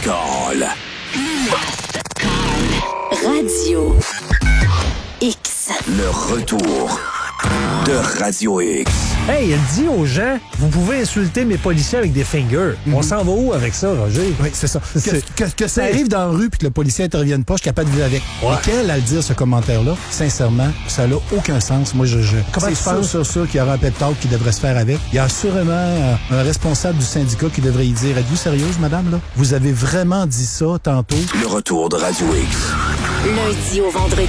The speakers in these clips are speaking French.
Call. Radio X. Le retour de Radio X. Hey, elle dit aux gens, vous pouvez insulter mes policiers avec des fingers. On s'en va où avec ça, Roger? Oui, c'est ça. Que ça arrive dans la rue puis que le policier intervienne pas, je suis capable de vivre avec. Ouais. Et qu'elle, à le dire, ce commentaire-là, sincèrement, ça n'a aucun sens. Moi, Comment c'est tu penses? sûr qu'il y aura un pep talk qui devrait se faire avec. Il y a sûrement un responsable du syndicat qui devrait y dire, êtes-vous sérieuse, madame, là? Vous avez vraiment dit ça tantôt? Le retour de Radio X. Lundi au vendredi,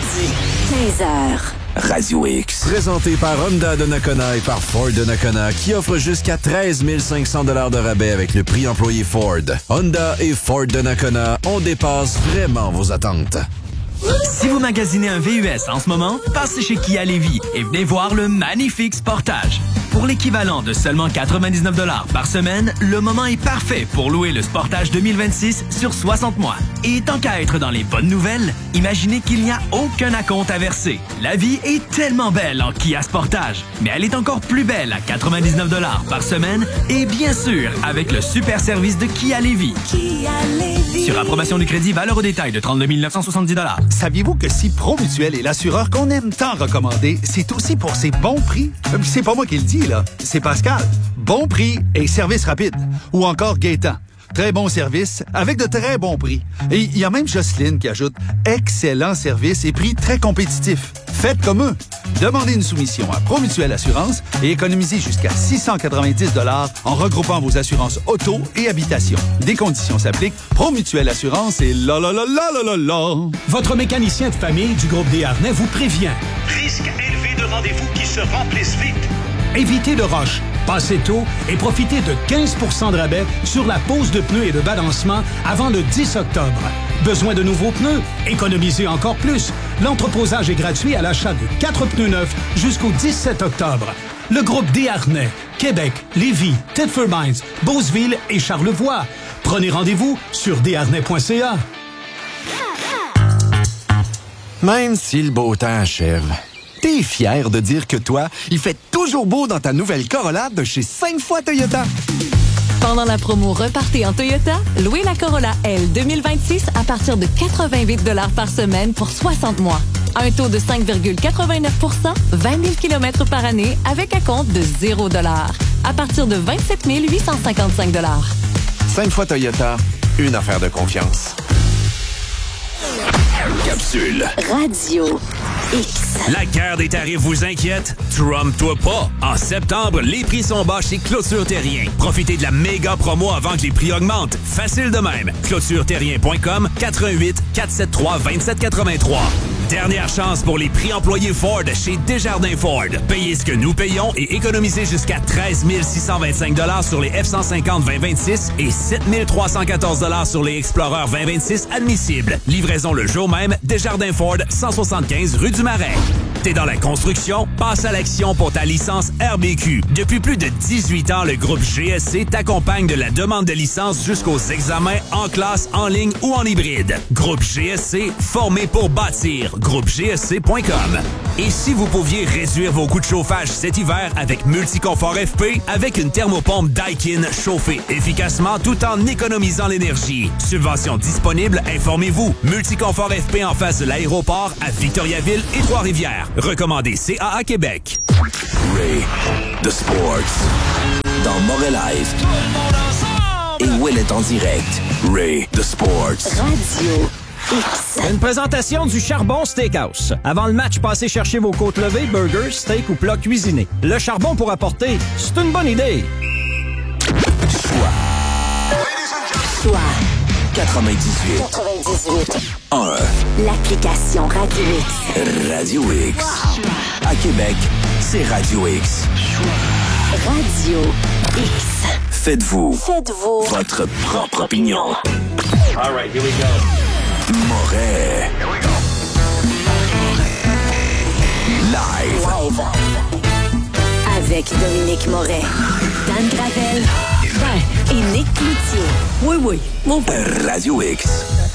15h. Radio X. Présenté par Honda de Nakona et par Ford de Nakona, qui offre jusqu'à 13 500 $ de rabais avec le prix employé Ford. Honda et Ford de Nakona, on dépasse vraiment vos attentes. Si vous magasinez un VUS en ce moment, passez chez Kia Lévis et venez voir le magnifique Sportage. Pour l'équivalent de seulement 99 $ par semaine, le moment est parfait pour louer le Sportage 2026 sur 60 mois. Et tant qu'à être dans les bonnes nouvelles, imaginez qu'il n'y a aucun acompte à verser. La vie est tellement belle en Kia Sportage, mais elle est encore plus belle à 99 $ par semaine et bien sûr avec le super service de Kia Lévis. Kia Lévis. Sur approbation du crédit, valeur au détail de 32 970 $. Saviez-vous que si Promutuel est l'assureur qu'on aime tant recommander, c'est aussi pour ses bons prix? C'est pas moi qui le dis, là. C'est Pascal. Bon prix et service rapide. Ou encore Gaétan. Très bon service avec de très bons prix. Et il y a même Jocelyne qui ajoute excellent service et prix très compétitifs. Faites comme eux. Demandez une soumission à Promutuel Assurance et économisez jusqu'à 690 $ en regroupant vos assurances auto et habitation. Des conditions s'appliquent. Promutuel Assurance et la la la la la la la. Votre mécanicien de famille du groupe Desharnais vous prévient. Risque élevé de rendez-vous qui se remplissent vite. Évitez le rush, passez tôt et profitez de 15 % de rabais sur la pose de pneus et de balancement avant le 10 octobre. Besoin de nouveaux pneus? Économisez encore plus. L'entreposage est gratuit à l'achat de 4 pneus neufs jusqu'au 17 octobre. Le groupe Desharnais, Québec, Lévis, Thetford Mines, Beauceville et Charlevoix. Prenez rendez-vous sur desharnais.ca. Même si le beau temps achève, t'es fier de dire que toi, il fait toujours beau dans ta nouvelle Corolla de chez 5 fois Toyota. Pendant la promo Repartez en Toyota, louez la Corolla L 2026 à partir de 88 $ par semaine pour 60 mois. Un taux de 5,89 %, 20 000 km par année avec acompte de 0 $. À partir de 27 855 $. 5 fois Toyota, une affaire de confiance. Capsule. Radio X. La guerre des tarifs vous inquiète? Trompe-toi pas! En septembre, les prix sont bas chez Clôture Terrien. Profitez de la méga promo avant que les prix augmentent. Facile de même. ClôtureTerrien.com, 88 473 2783. Dernière chance pour les prix employés Ford chez Desjardins Ford. Payez ce que nous payons et économisez jusqu'à 13 625 $ sur les F-150 2026 et 7 314 $ sur les Explorer 2026 admissibles. Livraison le jour même, Desjardins Ford, 175 rue du Marais. T'es dans la construction? Passe à l'action pour ta licence RBQ. Depuis plus de 18 ans, le groupe GSC t'accompagne de la demande de licence jusqu'aux examens en classe, en ligne ou en hybride. Groupe GSC, formé pour bâtir. GroupeGSC.com. Et si vous pouviez réduire vos coûts de chauffage cet hiver avec Multiconfort FP, avec une thermopompe Daikin chauffée efficacement tout en économisant l'énergie. Subvention disponible, informez-vous. Multiconfort FP en face de l'aéroport à Victoriaville et Trois-Rivières. Recommandé CAA Québec. Ray the Sports. Dans Morelive. Et Will est en direct. Ray the Sports. Radio X. Une présentation du Charbon Steakhouse. Avant le match, passez chercher vos côtes levées, burgers, steak ou plats cuisinés. Le charbon pour apporter, c'est une bonne idée. Choix 98. 1. L'application Radio X. Radio X. À Québec, c'est Radio X. Radio X. Faites-vous votre propre opinion. All right, here we go. Moret. Here we go. Live. Avec Dominique Moret, Dan Gravel et Nick Cloutier. Oui, mon frère. Radio X.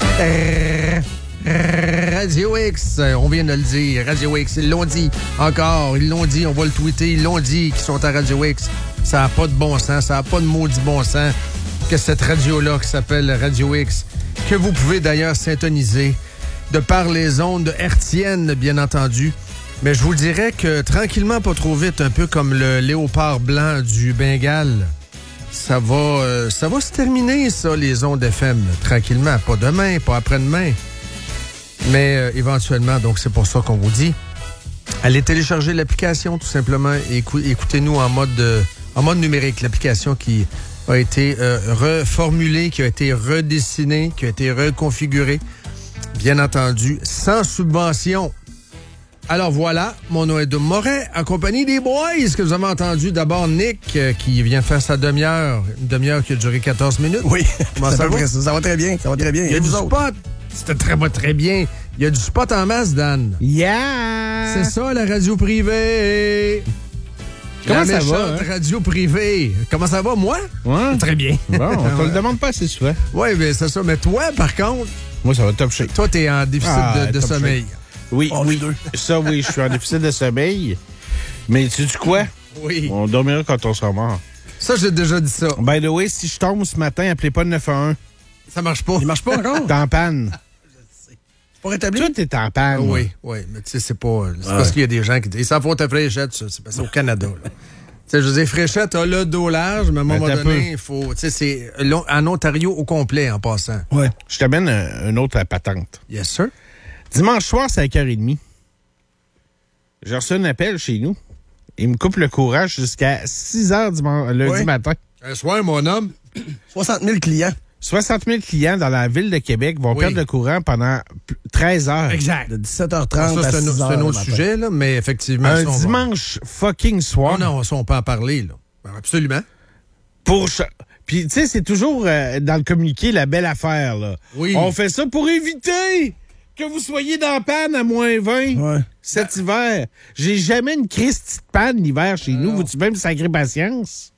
Radio X, on vient de le dire. Radio X, ils l'ont dit encore, ils l'ont dit, on va le tweeter, ils l'ont dit qu'ils sont à Radio X. Ça n'a pas de bon sens, ça n'a pas de maudit bon sens. que cette radio-là qui s'appelle Radio X, que vous pouvez d'ailleurs syntoniser de par les ondes hertziennes, bien entendu. Mais je vous dirais que tranquillement, pas trop vite, un peu comme le léopard blanc du Bengale, ça va se terminer, ça, les ondes FM, tranquillement. Pas demain, pas après-demain, mais éventuellement. Donc, c'est pour ça qu'on vous dit, allez télécharger l'application, tout simplement, et écoutez-nous en mode numérique. L'application qui a été reformulée, qui a été redessinée, qui a été reconfigurée, bien entendu, sans subvention. Alors voilà, mon nom est Dom Moret, accompagné des boys que vous avez entendu. D'abord, Nick, qui vient faire sa demi-heure, une demi-heure qui a duré 14 minutes. Oui, comment ça va? Ça va très bien, ça va très bien. Il y a du spot. C'était très bien. Il y a du spot en masse, Dan. Yeah! C'est ça, la radio privée. Comment la ça va? Hein? Radio privée. Comment ça va, moi? Ouais. Très bien. Bon, on te le demande pas assez souvent. Oui, mais c'est ça. Mais toi, par contre... Moi, ça va top shape. Toi, t'es en déficit de sommeil. Shape. Oui, ça, oui, je suis en déficit de sommeil. Mais tu sais quoi? Oui. On dormira quand on sera mort. Ça, j'ai déjà dit ça. By the way, si je tombe ce matin, appelez pas le 911. Ça marche pas. Il marche pas encore? T'es en panne. C'est pas rétabli? Tout est en panne. Oui, mais tu sais, c'est pas... C'est parce qu'il y a des gens qui disent « Ça faut ta fléchette, ça. » C'est parce que c'est au Canada, là. Tu sais, je veux dire, fléchette a le dos large, mais à un moment donné, il faut... Tu sais, c'est en Ontario au complet, en passant. Ouais. Je t'amène une autre patente. Yes, sir. Dimanche soir, c'est à 5h30. J'ai reçu un appel chez nous. Il me coupe le courage jusqu'à 6h lundi matin. Un soir, mon homme. 60 000 clients. 60 000 clients dans la ville de Québec vont perdre le courant pendant 13 heures. Exact. De 17h30 ça, à 6h. C'est un autre sujet, là, mais effectivement... Un dimanche fucking soir. Non, ça, on peut en parler, là. Absolument. Puis, tu sais, c'est toujours dans le communiqué la belle affaire, là. Oui. On fait ça pour éviter que vous soyez dans la panne à moins 20 cet hiver. J'ai jamais une Christie de panne l'hiver chez nous. Vous-tu même sacré patience?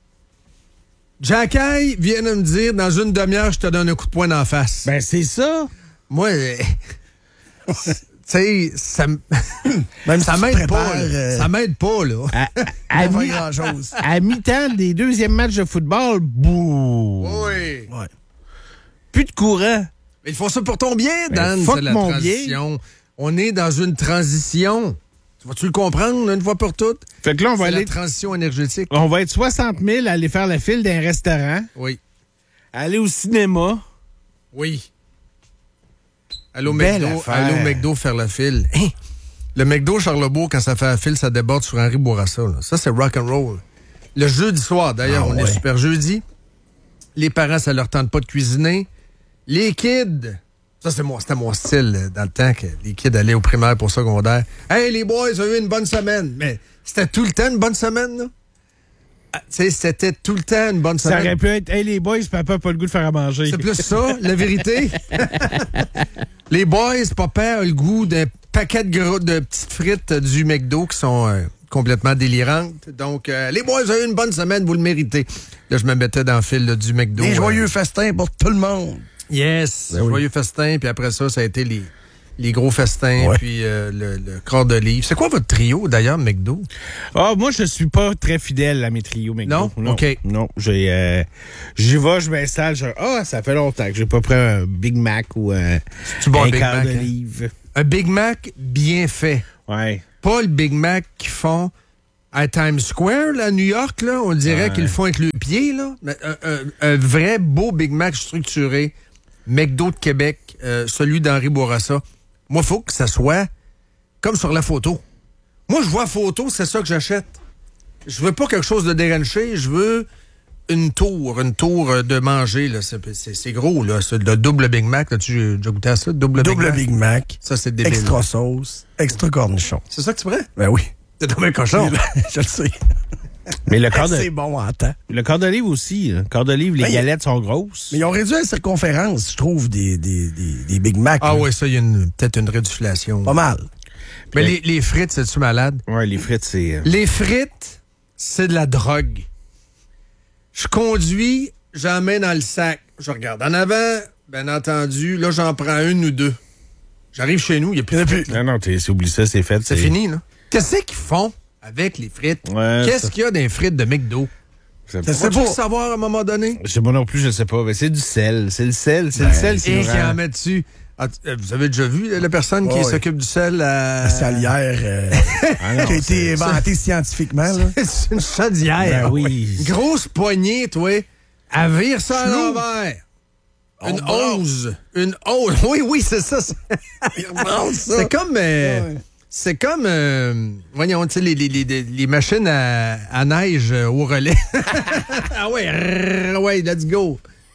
Jacky vient de me dire, dans une demi-heure, je te donne un coup de poing d'en face. Ben, c'est ça. Moi, tu sais, ça m'aide pas. Ça m'aide pas, là. À grand-chose. À mi-temps des deuxièmes matchs de football, bouh. Oui. Ouais. Plus de courant. Mais ils font ça pour ton bien, Dan. Fuck c'est la mon transition. bien. On est dans une transition. Vas-tu le comprendre une fois pour toutes? Fait que là, on va aller... la transition énergétique. On va être 60 000 à aller faire la file d'un restaurant. Oui. Aller au cinéma. Oui. Aller au McDo faire la file. Hein? Le McDo Charlebourg, quand ça fait la file, ça déborde sur Henri Bourassa. Là. Ça, c'est rock and roll. Le jeudi soir, d'ailleurs, on est super jeudi. Les parents, ça leur tente pas de cuisiner. Les kids... Ça, c'était mon style dans le temps que les kids allaient au primaire pour secondaire. « Hey, les boys, ont eu une bonne semaine. » Mais c'était tout le temps une bonne semaine, là. Tu sais, c'était tout le temps une bonne semaine. Ça aurait pu être « Hey, les boys, papa a pas le goût de faire à manger. » C'est plus ça, la vérité. Les boys, papa a le goût d'un paquet de petites frites du McDo qui sont complètement délirantes. Donc, les boys ont eu une bonne semaine, vous le méritez. Là, je me mettais dans le fil là, du McDo. Des joyeux festins pour tout le monde. Yes, Ben joyeux festin, puis après ça a été les gros festins, puis le corps d'olive. C'est quoi votre trio, d'ailleurs, McDo? Ah, moi, je suis pas très fidèle à mes trios McDo. Non? OK. Non, j'y vais, je m'installe, ça fait longtemps que j'ai pas pris un Big Mac ou un corps d'olive. Un Big Mac bien fait. Ouais. Pas le Big Mac qu'ils font à Times Square, là, à New York, là. On dirait qu'ils le font avec le pied, là. Mais un vrai beau Big Mac structuré. McDo de Québec, celui d'Henri Bourassa. Moi, il faut que ça soit comme sur la photo. Moi, je vois la photo, c'est ça que j'achète. Je veux pas quelque chose de déranché, je veux une tour de manger. Là. C'est gros, là. C'est le double Big Mac. As-tu déjà goûté à ça? Double Big Mac. Ça, c'est débile. Extra sauce, extra cornichon. C'est ça que tu prends? Ben oui. T'es dans un cochon. Je le sais. Mais le corps c'est bon en temps. Le corps d'olive aussi. Le corps d'olive, les galettes sont grosses. Mais ils ont réduit la circonférence, je trouve, des Big Mac. Ah oui, ça, il y a peut-être une réduflation. Pas mal. Mais les frites, c'est-tu malade? Oui, les frites, c'est... Les frites, c'est de la drogue. Je conduis, j'en mets dans le sac. Je regarde en avant, bien entendu. Là, j'en prends une ou deux. J'arrive chez nous, il n'y a plus de frites. Non, oublie ça, c'est fait. C'est fini, là. Qu'est-ce qu'ils font avec les frites? Ouais, Qu'est-ce qu'il y a dans les frites de McDo? Faut-tu savoir à un moment donné? Moi non plus, je sais pas. Mais c'est du sel. C'est le sel. C'est le sel qui nous qui rend... en met dessus. Vous avez déjà vu la personne qui s'occupe du sel La salière qui a été inventée scientifiquement. Là. C'est une chaudière. Ben oui. Grosse poignée, toi. À vire ça à l'envers. Une hose. Une hose. Oui, c'est ça. C'est comme... C'est comme, voyons, tu sais, les machines à neige au relais. Ah ouais, let's go.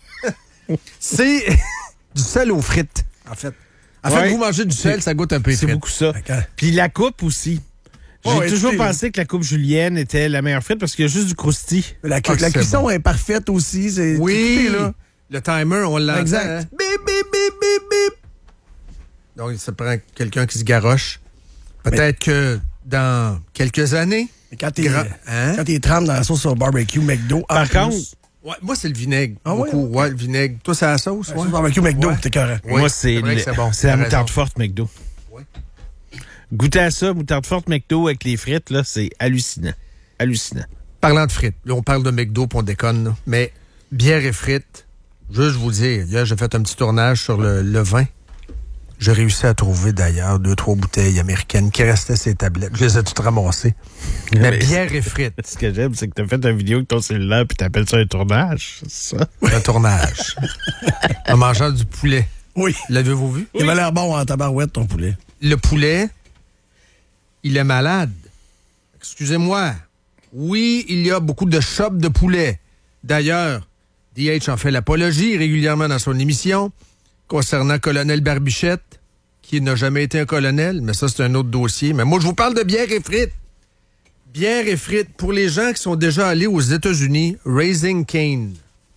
C'est du sel aux frites, en fait. Vous mangez du sel, ça goûte un peu C'est beaucoup ça. Puis la coupe aussi. J'ai toujours pensé que la coupe julienne était la meilleure frite parce qu'il y a juste du croustilles. La cuisson est parfaite aussi. Oui, là. Le timer, on l'entend. Exact. Hein? Bip, bip, bip, bip, bip. Donc, ça prend quelqu'un qui se garoche. Peut-être que dans quelques années... Quand t'es trempé dans la sauce sur barbecue McDo... Par contre... Ouais, moi, c'est le vinaigre. Beaucoup. Ouais, le vinaigre. Toi, c'est la sauce? Ouais. Barbecue McDo, t'es correct. Oui, moi, c'est la moutarde forte McDo. Ouais. Goûtez à ça, moutarde forte McDo avec les frites, là, c'est hallucinant. Hallucinant. Parlant de frites, là, on parle de McDo puis on déconne, là. Mais bière et frites, juste vous dire, hier, j'ai fait un petit tournage sur le vin. J'ai réussi à trouver, d'ailleurs, 2-3 bouteilles américaines qui restaient sur les tablettes. Je les ai toutes ramassées. Mais bière et frites. Ce que j'aime, c'est que t'as fait une vidéo avec ton cellulaire puis t'appelles ça un tournage, c'est ça? Un tournage. En mangeant du poulet. Oui. L'avez-vous vu? Il avait l'air bon en tabarouette, ton poulet. Le poulet, il est malade. Excusez-moi. Oui, il y a beaucoup de shops de poulet. D'ailleurs, DH en fait l'apologie régulièrement dans son émission concernant Colonel Barbichette, qui n'a jamais été un colonel, mais ça, c'est un autre dossier. Mais moi, je vous parle de bière et frites. Bière et frites. Pour les gens qui sont déjà allés aux États-Unis, Raising Cane,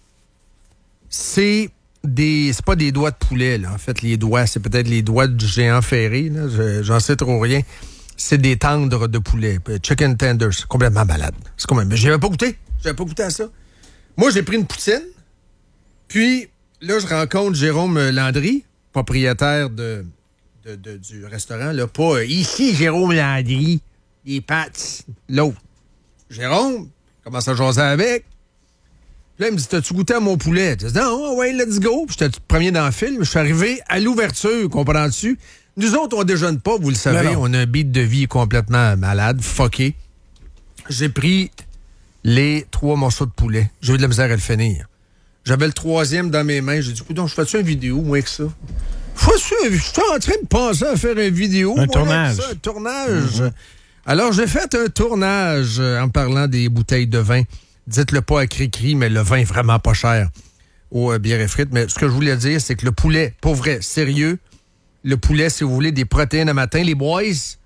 c'est pas des doigts de poulet, là. En fait, les doigts, c'est peut-être les doigts du géant ferré, là. J'en sais trop rien. C'est des tendres de poulet. Chicken tenders. C'est complètement malade. C'est complètement... Mais j'avais pas goûté. J'avais pas goûté à ça. Moi, j'ai pris une poutine, puis... Là, je rencontre Jérôme Landry, propriétaire du restaurant. Là, pas ici, Jérôme Landry, les pâtes, l'autre. Jérôme, commence à jaser avec. Puis là, il me dit, t'as-tu goûté à mon poulet? Je dis, non, ouais, let's go. Puis j'étais premier dans le film. Je suis arrivé à l'ouverture, comprends-tu? Nous autres, on déjeune pas, vous le savez. On a un beat de vie complètement malade, fucké. J'ai pris les 3 morceaux de poulet. J'ai eu de la misère à le finir. J'avais le 3e dans mes mains. J'ai dit, écoute, je fais-tu une vidéo, moins que ça? Je suis en train de penser à faire une vidéo. Un tournage. Un tournage. Alors, j'ai fait un tournage en parlant des bouteilles de vin. Dites-le pas à cri-cri, mais le vin est vraiment pas cher aux bières et frites. Mais ce que je voulais dire, c'est que le poulet, pour vrai, sérieux, le poulet, si vous voulez des protéines le matin, les boys,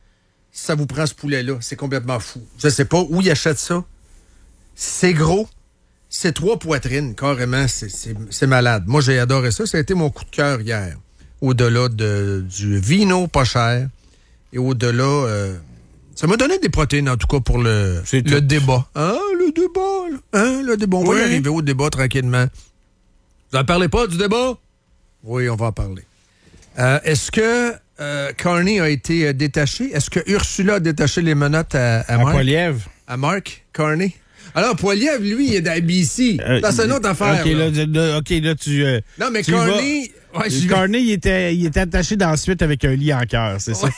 ça vous prend ce poulet-là. C'est complètement fou. Je sais pas où ils achètent ça. C'est gros. C'est 3 poitrines, carrément. C'est malade. Moi, j'ai adoré ça. Ça a été mon coup de cœur hier. Au-delà du vino pas cher et au-delà... ça m'a donné des protéines, en tout cas, pour le débat. Hein, le débat, là. Hein, le débat. On va y arriver au débat tranquillement. Vous n'en parlez pas du débat? Oui, on va en parler. Est-ce que Carney a été détaché? Est-ce que Ursula a détaché les menottes à Mark? Poilievre. À Mark Carney? Alors, Poilievre, lui, il est à BC. C'est une autre affaire. OK, là, tu... non, mais Carney... Carney, il était attaché dans la suite avec un lit en cœur, c'est ça?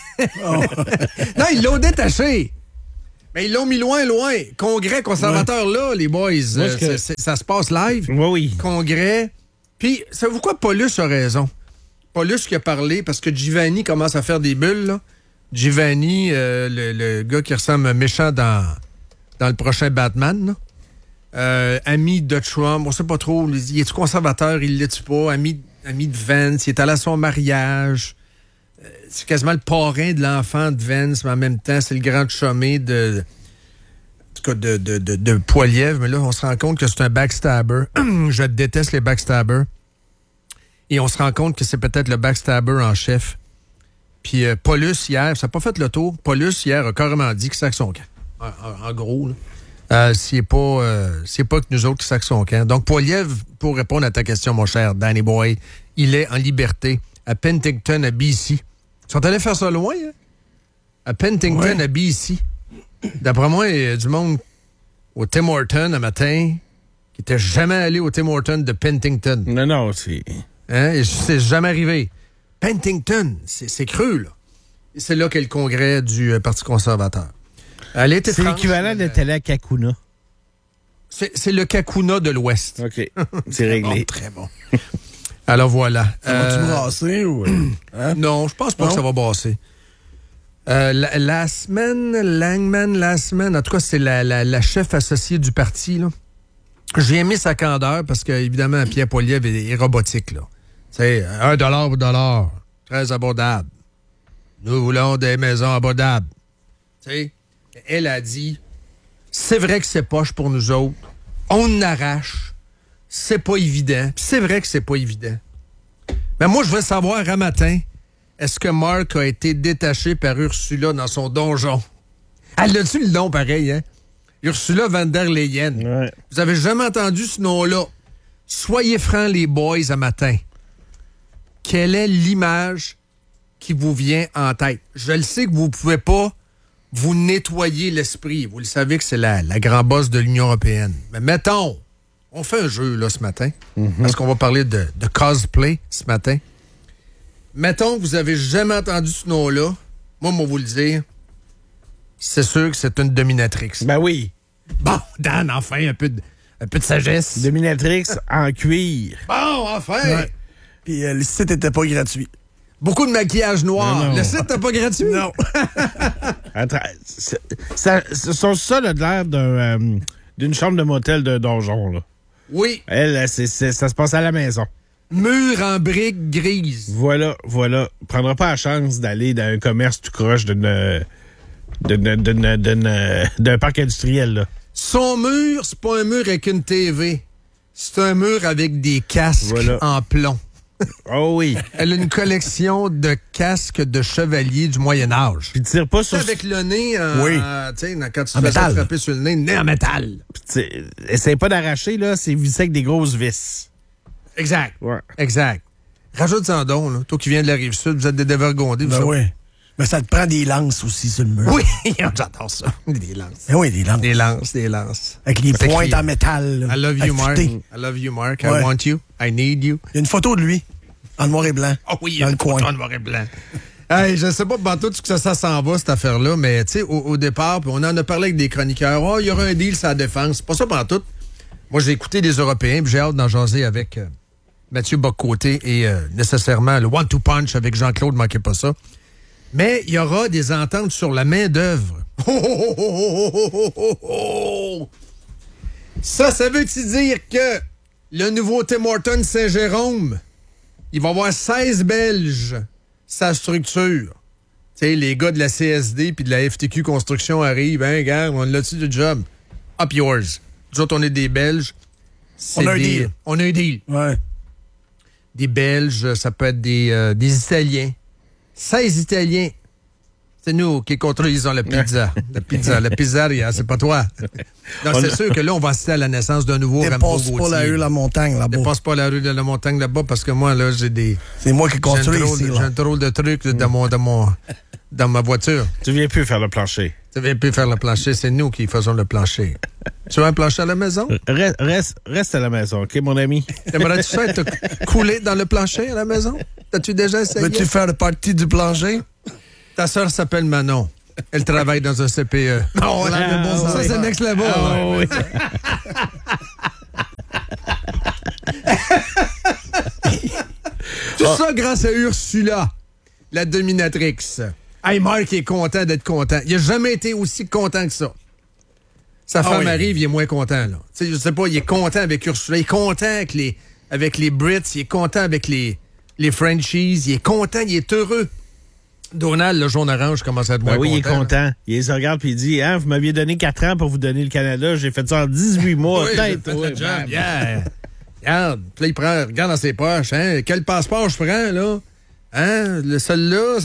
Non, ils l'ont détaché. Mais ils l'ont mis loin. Congrès conservateur, là, les boys. Ça se passe live. Oui. Congrès. Puis, savez-vous quoi? Paulus a raison. Paulus qui a parlé, parce que Giovanni commence à faire des bulles, là. Giovanni, le gars qui ressemble méchant dans le prochain Batman, là. Ami de Trump, on sait pas trop. Il est-tu conservateur? Il l'est-tu pas? Ami de Vance, il est allé à son mariage. C'est quasiment le parrain de l'enfant de Vance, mais en même temps, c'est le grand chômé de Poilievre. Mais là, on se rend compte que c'est un backstabber. Je déteste les backstabbers. Et on se rend compte que c'est peut-être le backstabber en chef. Puis Paulus, hier, ça n'a pas fait le tour. Paulus, hier, a carrément dit que sac son camp. En gros, là. C'est pas que nous autres qui sac son camp. Donc, Poilievre, pour répondre à ta question, mon cher Danny Boy, il est en liberté à Penticton, à BC. Ils sont allés faire ça loin, hein? À Penticton, à BC. D'après moi, il y a du monde au Tim Hortons un matin qui n'était jamais allé au Tim Hortons de Penticton. Non, c'est... Hein? Et c'est jamais arrivé. Penticton, c'est creux, là. Et c'est là qu'est le congrès du Parti conservateur. C'est l'équivalent de télé à Kakuna. C'est le Kakuna de l'Ouest. OK, c'est réglé. Bon, très bon. Alors voilà. Ça va-tu brasser ou... Hein? Non, je pense pas que ça va brasser. La semaine, en tout cas, c'est la chef associée du parti, là. J'ai aimé sa candeur parce que, évidemment, Pierre Poilievre est robotique, là. C'est $1 pour dollar. Très abordable. Nous voulons des maisons abordables. Tu sais, elle a dit, c'est vrai que c'est poche pour nous autres. On arrache. C'est pas évident. Puis c'est vrai que c'est pas évident. Mais moi, je veux savoir, un matin, est-ce que Mark a été détaché par Ursula dans son donjon? Elle a-tu le nom pareil, hein? Ursula von der Leyen. Ouais. Vous avez jamais entendu ce nom-là. Soyez francs, les boys, un matin. Quelle est l'image qui vous vient en tête? Je le sais que vous ne pouvez pas vous nettoyer l'esprit. Vous le savez que c'est la grande bosse de l'Union européenne. Mais mettons, on fait un jeu là ce matin, parce qu'on va parler de cosplay ce matin. Mettons que vous avez jamais entendu ce nom-là. Moi, je vais vous le dire. C'est sûr que c'est une dominatrix. Ben oui. Bon, Dan, enfin, un peu de sagesse. Dominatrix en cuir. Bon, enfin! Ouais. Puis le site était pas gratuit. Beaucoup de maquillage noir. Non. Le site n'était pas gratuit? Non. Attends, ça a l'air d'une chambre de motel de donjon, là. Oui. Elle, ça se passe à la maison. Mur en briques grises. Voilà. Prendra pas la chance d'aller dans un commerce tout croche d'un parc industriel, là. Son mur, c'est pas un mur avec une TV. C'est un mur avec des casques en plomb. Oh oui. Elle a une collection de casques de chevaliers du Moyen-Âge. Puis tire pas sur... Avec le nez en... Oui. Tu sais, quand tu te fais frapper sur le nez en métal. Essaye pas d'arracher, là. C'est vissé avec des grosses vis. Exact. Ouais. Exact. Rajoute-en donc, là. Toi qui viens de la Rive-Sud, vous êtes des dévergondés. Ben oui. Mais ça te prend des lances aussi sur le mur. Oui, j'adore ça. Des lances. Ben oui, des lances. Des lances. Avec les pointes en métal. I love you, Mark. affûtées. I love you, Mark. Ouais. I want you. I need you. Il y a une photo de lui, en noir et blanc. Ah oui, il y dans a le une coin. photo en noir et blanc. Hey, je sais pas pour tout ce que ça s'en va, cette affaire-là, mais tu sais, au départ, puis on en a parlé avec des chroniqueurs. Oh, il y aura un deal sur la défense. C'est pas ça pour tout. Moi, j'ai écouté des Européens, puis j'ai hâte d'en jaser avec Mathieu Bock-Côté et nécessairement le one-two punch avec Jean-Claude, manquez pas ça. Mais il y aura des ententes sur la main-d'œuvre. Ça veut-tu dire que le nouveau Tim Hortons Saint-Jérôme, il va y avoir 16 Belges, sa structure. Tu sais, les gars de la CSD puis de la FTQ Construction arrivent. Hein, gars, on l'a-tu du job? Up yours. Nous autres, on est des Belges. On a un deal. On a un deal. Ouais. Des Belges, ça peut être des Italiens. 16 Italiens. C'est nous qui construisons la pizza. La pizzeria, c'est pas toi. Non, c'est sûr que là, on va assister à la naissance d'un nouveau Rambo Gauthier. Dépasse pas la rue La Montagne là-bas. Dépasse pas la rue de la Montagne là-bas parce que moi, là, j'ai des... C'est moi qui construis ici. J'ai un drôle de truc dans ma voiture. Tu viens plus faire le plancher. Tu viens plus faire le plancher, c'est nous qui faisons le plancher. Tu veux un plancher à la maison? Reste à la maison, OK, mon ami? Aimerais-tu ça être coulé dans le plancher à la maison? T'as-tu déjà essayé? Veux-tu faire partie du plancher? Ta sœur s'appelle Manon. Elle travaille dans un CPE. Oh, ça, c'est next level. Oui. Tout ça grâce à Ursula, la dominatrix. Hey, Mark est content d'être content. Il n'a jamais été aussi content que ça. Sa femme arrive, il est moins content, là. Tu sais, je sais pas, il est content avec Ursula. Il est content avec les Brits. Il est content avec les Frenchies. Il est content, il est heureux. Donald, le jaune orange, commence à être moins content. Oui, il est content. Il les regarde puis il dit, hein, vous m'aviez donné 4 ans pour vous donner le Canada. J'ai fait ça en 18 mois. Oui, Tête, fait job. Yeah. Regarde. Puis là, regarde dans ses poches. Hein, quel passeport je prends, là? Hein? Celui-là.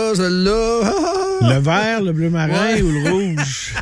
Le vert, le bleu marin ou le rouge?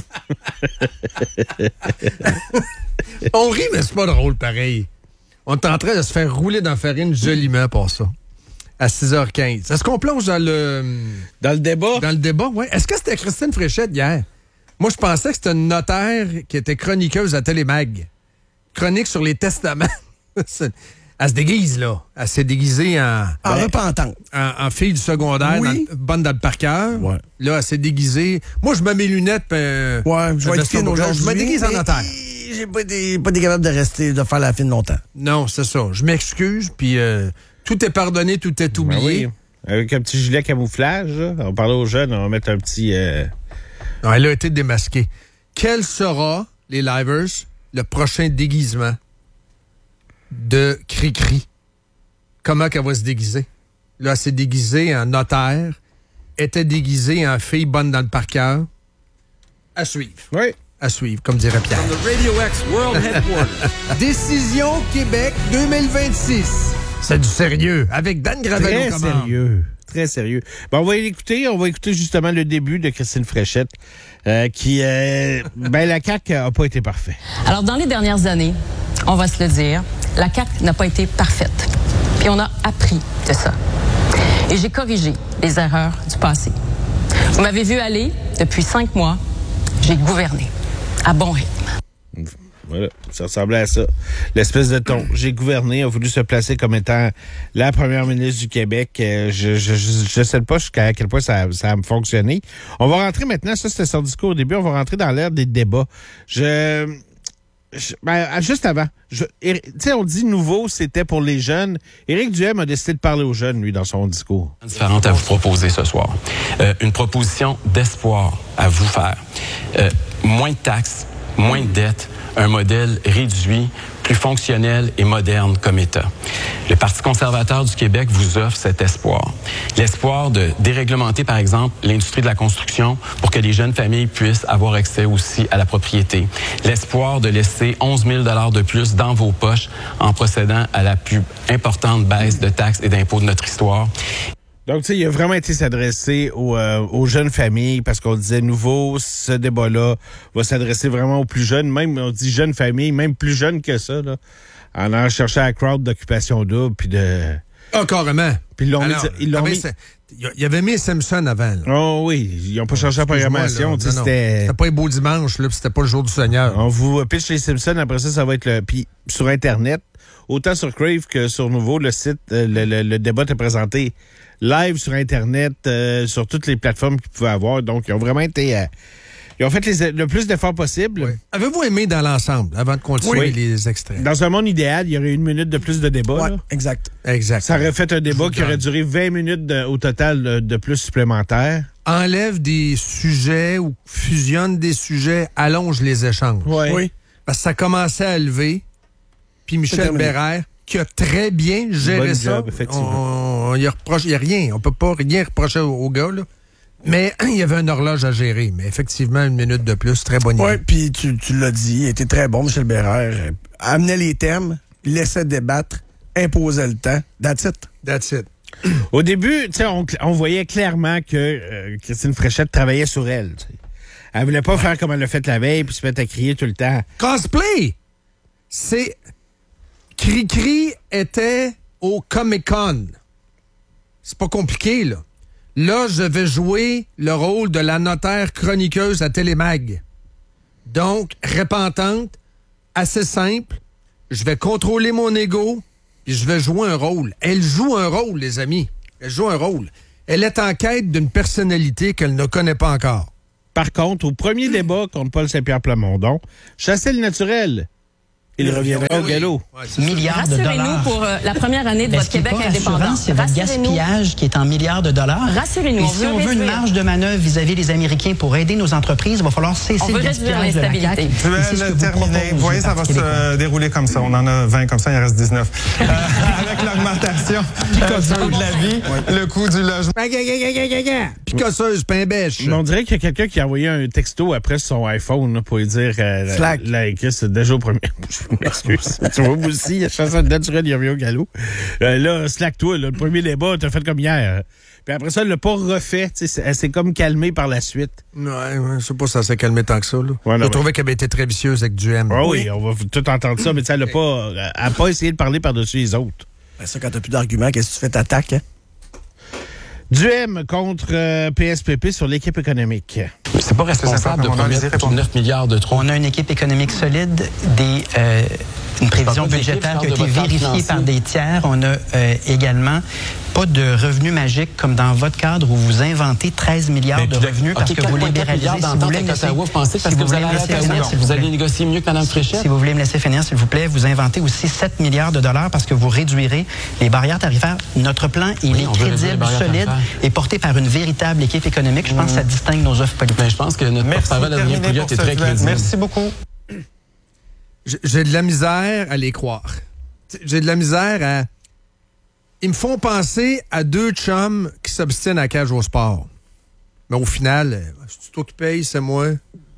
On rit, mais c'est pas drôle, pareil. On est en train de se faire rouler dans la farine joliment pour ça. À 6h15. Est-ce qu'on plonge dans le... Dans le débat? Dans le débat, oui. Est-ce que c'était Christine Fréchette hier? Moi, je pensais que c'était une notaire qui était chroniqueuse à Télémag. chronique sur les testaments. Elle se déguise, là. Elle s'est déguisée en repentante. En fille du secondaire, bonne dans le par cœur. Ouais. Là, elle s'est déguisée. Moi, je mets mes lunettes. Je vais être fine aujourd'hui. Je me déguise en notaire. J'ai pas été capable de faire la fine longtemps. Non, c'est ça. Je m'excuse, puis tout est pardonné, tout est oublié. Oui. Avec un petit gilet camouflage, là. On parlait aux jeunes, on va mettre un petit... Non, elle a été démasquée. Quel sera, les Livers, le prochain déguisement de Cri-Cri? Comment qu'elle va se déguiser? Là, elle s'est déguisée en notaire, était déguisée en fille bonne dans le par cœur. À suivre. Oui. À suivre, comme dirait Pierre. From the Radio X World Headquarters. Décision Québec 2026. C'est du sérieux, avec Dan Gravel. Très sérieux. Très sérieux. Bon, on va l'écouter. On va écouter justement le début de Christine Fréchette, qui... la CAQ n'a pas été parfaite. Alors, dans les dernières années, on va se le dire, la CAQ n'a pas été parfaite. Puis on a appris de ça. Et j'ai corrigé les erreurs du passé. Vous m'avez vu aller depuis 5 mois. J'ai gouverné à bon rythme. Voilà, ça ressemblait à ça. L'espèce de ton. J'ai gouverné, a voulu se placer comme étant la première ministre du Québec. Je sais pas jusqu'à quel point ça a fonctionné. On va rentrer maintenant, ça c'était son discours au début, on va rentrer dans l'ère des débats. Juste avant, tu sais, on dit nouveau, c'était pour les jeunes. Éric Duhem a décidé de parler aux jeunes, lui, dans son discours. Différente à vous proposer ce soir. Une proposition d'espoir à vous faire. Moins de taxes, moins de dettes, un modèle réduit, plus fonctionnel et moderne comme État. Le Parti conservateur du Québec vous offre cet espoir. L'espoir de déréglementer, par exemple, l'industrie de la construction pour que les jeunes familles puissent avoir accès aussi à la propriété. L'espoir de laisser 11 000 $ de plus dans vos poches en procédant à la plus importante baisse de taxes et d'impôts de notre histoire. Donc, tu sais, il a vraiment été s'adresser aux jeunes familles parce qu'on disait nouveau, ce débat-là va s'adresser vraiment aux plus jeunes. Même, on dit jeunes familles, même plus jeunes que ça, là. En allant chercher la crowd d'occupation double, puis de... Ah, carrément. Puis ils l'ont mis... Il y avait mis Simpson avant. Là. Oh oui, ils n'ont pas changé la programmation. C'était pas un beau dimanche, là, puis c'était pas le jour du Seigneur. On vous pitch les Simpsons, après ça va être le... Puis sur Internet, autant sur Crave que sur Nouveau, le site, le débat est présenté live sur Internet, sur toutes les plateformes qu'ils pouvaient avoir. Donc, ils ont vraiment été... ils ont fait le plus d'efforts possible. Oui. Avez-vous aimé dans l'ensemble, avant de continuer les extraits? Dans un monde idéal, il y aurait 1 minute de plus de débat. Oui, là. exact. Ça aurait fait un débat qui aurait duré 20 minutes au total de plus supplémentaires. Enlève des sujets ou fusionne des sujets, allonge les échanges. Oui. Parce que ça commençait à lever. Puis Michel Bérère, qui a très bien géré ça. Il n'y a rien. On peut pas rien reprocher au gars, là. Mais il y avait une horloge à gérer. Mais effectivement, 1 minute de plus, très bonne idée. Oui, puis tu l'as dit, il était très bon, Michel Bérère. Amenait les thèmes, laissait débattre, imposait le temps. That's it. Au début, on voyait clairement que Christine Fréchette travaillait sur elle. T'sais. Elle voulait pas faire comme elle l'a fait la veille puis se mettre à crier tout le temps. Cosplay! Cri-Cri était au Comic-Con. C'est pas compliqué, là. Là, je vais jouer le rôle de la notaire chroniqueuse à Télémag. Donc, répentante, assez simple. Je vais contrôler mon ego, puis je vais jouer un rôle. Elle joue un rôle, les amis. Elle joue un rôle. Elle est en quête d'une personnalité qu'elle ne connaît pas encore. Par contre, au premier débat contre Paul Saint-Pierre Plamondon, chasser le naturel. Il reviendra au galop. Milliards de dollars. Rassurez-nous pour la première année de votre Québec indépendant. C'est votre gaspillage qui est en milliards de dollars. Rassurez-nous. Et si on veut une marge de manœuvre vis-à-vis des Américains pour aider nos entreprises, il va falloir cesser le gaspillage de la CAQ. Je vais le terminer. Vous voyez, ça va se dérouler comme ça. On en a 20 comme ça, il en reste 19. Avec l'augmentation du coût de la vie, le coût du logement. Picosseuse, pain bêche. On dirait qu'il y a quelqu'un qui a envoyé un texto après son iPhone là, pour lui dire Slack. C'est déjà au premier. Je m'excuse. Tu vois, moi aussi, la chanson de naturel, il revient au galop. Là, Slack, toi, le premier débat, t'as fait comme hier. Puis après ça, elle l'a pas refait. Elle s'est comme calmée par la suite. Ouais, je sais pas si ça s'est calmé tant que ça. Là. Ouais, je trouvais qu'elle avait été très vicieuse avec Duhem. Oui, on va tout entendre ça, mais elle n'a pas essayé de parler par-dessus les autres. Ben ça, quand t'as plus d'arguments, qu'est-ce que tu fais? T'attaques, hein? Duhem contre PSPP sur l'équipe économique. C'est pas responsable de promettre 9 milliards de trop. On a une équipe économique solide, une prévision budgétaire qui a été vérifiée par des tiers. On a également pas de revenus magiques comme dans votre cadre où vous inventez 13 milliards de revenus parce que vous libéralisez. Si vous voulez me laisser, vous allez négocier mieux que Mme Fréchette. Si vous voulez me laisser finir, s'il vous plaît, vous inventez aussi 7 milliards de dollars parce que vous réduirez les barrières tarifaires. Notre plan, il est crédible, solide et porté par une véritable équipe économique. Je pense que ça distingue nos offres politiques. Mais je pense que notre porte-parole Adrien Pouliot est très crédible. Merci beaucoup. J'ai de la misère à les croire. J'ai de la misère à... Ils me font penser à deux chums qui s'obstinent à la cage au sport. Mais au final, c'est toi qui paye, c'est moi.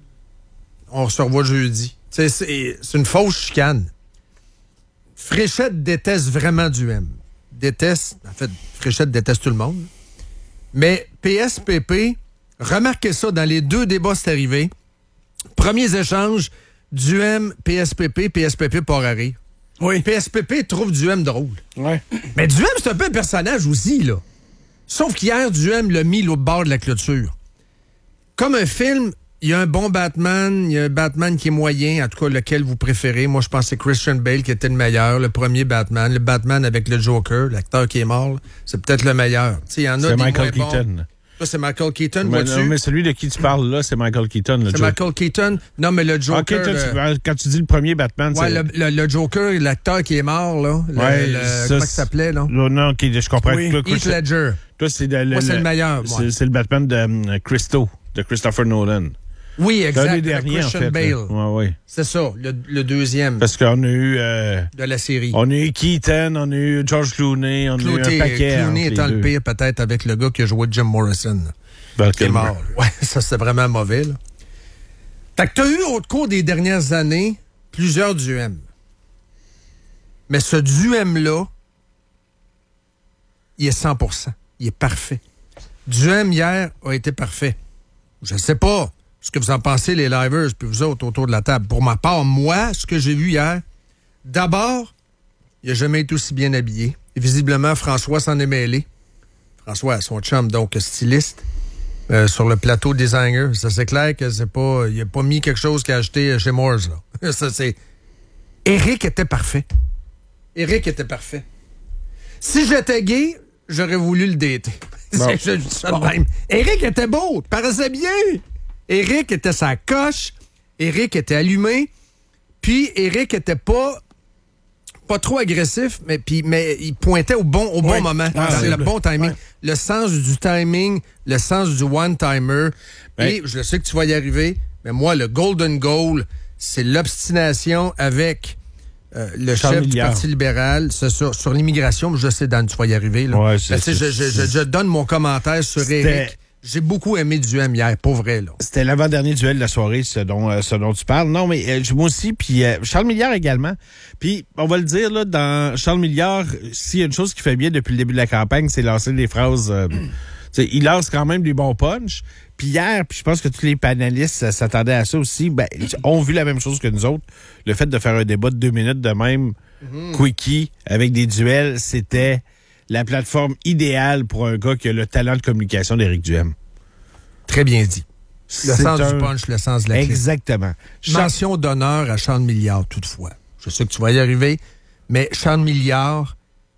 On se revoit jeudi. C'est une fausse chicane. Fréchette déteste vraiment Duhem. En fait, Fréchette déteste tout le monde. Mais PSPP, remarquez ça, dans les deux débats, c'est arrivé. Premiers échanges, Duhem, PSPP, PSPP part à rire. Oui. PSPP trouve Duhem drôle. Ouais. Mais Duhem, c'est un peu un personnage aussi, là. Sauf qu'hier, Duhem l'a mis l'autre bord de la clôture. Comme un film, il y a un bon Batman, il y a un Batman qui est moyen, en tout cas lequel vous préférez. Moi, je pense que c'est Christian Bale qui était le meilleur, le premier Batman. Le Batman avec le Joker, l'acteur qui est mort, c'est peut-être le meilleur. Il y en a c'est des Michael Keaton. Ça, c'est Michael Keaton, Non, mais celui de qui tu parles là, c'est Michael Keaton. C'est Michael Keaton. Non, mais le Joker... Okay, toi, quand tu dis le premier Batman, ouais, c'est... le Joker, l'acteur qui est mort, là. Comment il s'appelait, là? Non, okay, je comprends. Oui, Heath Ledger. Toi, c'est moi, c'est le meilleur. C'est le Batman de Christopher Nolan. Oui, exact. Le dernier, Christian en fait. Bale. Ouais. C'est ça, le deuxième. Parce qu'on a eu... de la série. On a eu Keaton, on a eu George Clooney, on a eu un paquet. Clooney étant le pire, peut-être, avec le gars qui a joué Jim Morrison. Qui est mort. Ouais, ça, c'est vraiment mauvais, là. Fait que t'as eu, au cours des dernières années, plusieurs Duhem. Mais ce Duhem-là, il est 100%. Il est parfait. Duhem, hier, a été parfait. Je ne sais pas ce que vous en pensez, les livers, puis vous autres, autour de la table. Pour ma part, moi, ce que j'ai vu hier, d'abord, il n'a jamais été aussi bien habillé. Et visiblement, François s'en est mêlé. François, son chum, donc styliste. Sur le plateau designer. Ça, c'est clair que c'est pas... Il a pas mis quelque chose qu'il a acheté chez Moores, là. Ça, c'est... Éric était parfait. Éric était parfait. Si j'étais gay, j'aurais voulu le dater. Bon. Je dis ça de même. Éric était beau, paraissait bien. Éric était sa coche. Éric était allumé. Puis Éric était pas trop agressif, mais il pointait au bon moment. C'est le bon timing. Ouais. Le sens du timing, le sens du one-timer. Et je sais que tu vas y arriver, mais moi, le golden goal, c'est l'obstination avec le chef du Parti libéral sur l'immigration. Je sais, Dan, tu vas y arriver. Là. Ouais, je donne mon commentaire sur Éric. J'ai beaucoup aimé Duhem hier, pour vrai. Là. C'était l'avant-dernier duel de la soirée, ce dont tu parles. Non, mais moi aussi, puis Charles Milliard également. Puis, on va le dire, là, dans Charles Milliard, s'il y a une chose qu'il fait bien depuis le début de la campagne, c'est lancer des phrases... il lance quand même des bons punchs. Puis hier, puis je pense que tous les panélistes s'attendaient à ça aussi, ont vu la même chose que nous autres. Le fait de faire un débat de 2 minutes de même, quickie, avec des duels, c'était... la plateforme idéale pour un gars qui a le talent de communication d'Éric Duhem. Très bien dit. Le sens du punch, le sens de la clé. Exactement. Mention d'honneur à Charles Milliard, toutefois. Je sais que tu vas y arriver, mais Charles Milliard,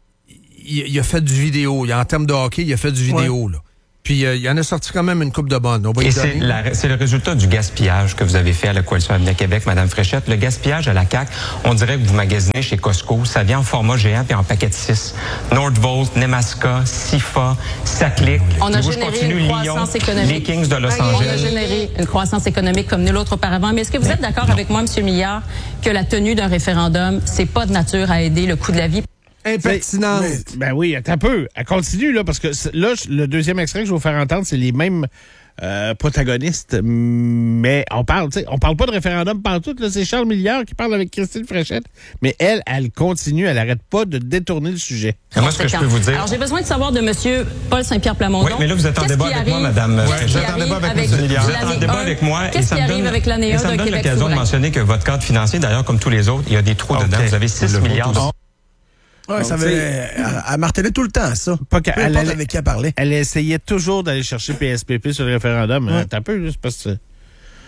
il a fait du vidéo. En termes de hockey, il a fait du vidéo, là. Puis, il en a sorti quand même une coupe de bonne. On va y donner. C'est le résultat du gaspillage que vous avez fait à la Coalition Avenir Québec, Mme Fréchette. Le gaspillage à la CAQ, on dirait que vous magasinez chez Costco. Ça vient en format géant puis en paquet de 6. Nordvolt, Nemaska, Sifa, Saclic. On a généré une croissance économique. Les Kings de Los Angeles. On a généré une croissance économique comme nul autre auparavant. Mais est-ce que vous êtes d'accord avec moi, M. Milliard, que la tenue d'un référendum, c'est pas de nature à aider le coût de la vie? Impertinente. Ben oui, attends un peu. Elle continue, là, parce que là, le deuxième extrait que je vais vous faire entendre, c'est les mêmes protagonistes, mais on parle pas de référendum pantoute, là, c'est Charles Milliard qui parle avec Christine Fréchette, mais elle continue, elle arrête pas de détourner le sujet. Et moi, ce que je peux vous dire... Alors, j'ai besoin de savoir de M. Paul Saint-Pierre Plamondon. Oui, mais là, vous êtes en débat avec moi, Mme Fréchette. Vous êtes en débat avec M. Milliard. Vous êtes en débat avec moi. Qu'est-ce qui arrive avec l'année 1 d'un Québec Québec l'occasion de mentionner que votre cadre financier, d'ailleurs, comme tous les autres, il y a des trous dedans. Vous avez 6 milliards. Ouais, ça elle martelait tout le temps, ça. Pas qu'elle avec qui elle parlait. Elle essayait toujours d'aller chercher PSPP sur le référendum. T'as un peu, juste parce que...